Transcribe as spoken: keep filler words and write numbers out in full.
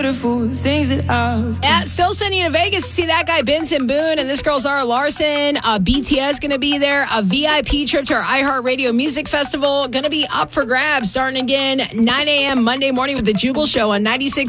things that I've Yeah, still sending you to Vegas to see that guy Benson Boone and this girl Zara Larson. Uh, B T S going to be there. A V I P trip to our iHeartRadio Music Festival going to be up for grabs starting again nine a.m. Monday morning with the Jubal Show on ninety-six